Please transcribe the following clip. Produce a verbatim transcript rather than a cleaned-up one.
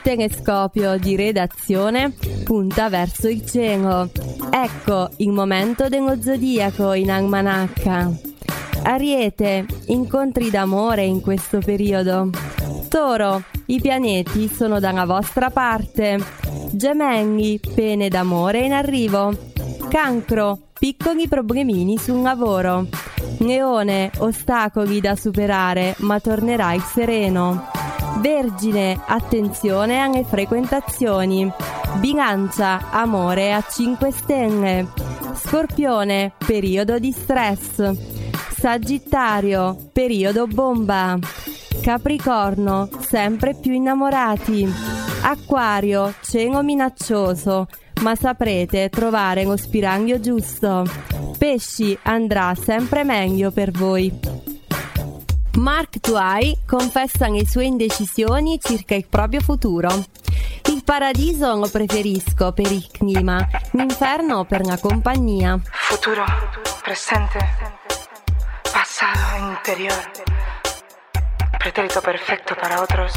stetoscopio di redazione punta verso il cielo. Ecco il momento dello zodiaco in almanacca. Ariete, incontri d'amore in questo periodo. Toro, i pianeti sono dalla vostra parte. Gemelli, pene d'amore in arrivo. Cancro, piccoli problemini sul lavoro. Leone, ostacoli da superare, ma tornerai sereno. Vergine, attenzione alle frequentazioni. Bilancia, amore a cinque stelle. Scorpione, periodo di stress. Sagittario, periodo bomba. Capricorno, sempre più innamorati. Acquario, cielo minaccioso, ma saprete trovare lo spiraglio giusto. Pesci, andrà sempre meglio per voi. Mark Twain confessa le sue indecisioni circa il proprio futuro. Il paradiso lo preferisco per il clima, l'inferno per la compagnia. Futuro, presente, pasado, interior. Pretérito perfecto para otros,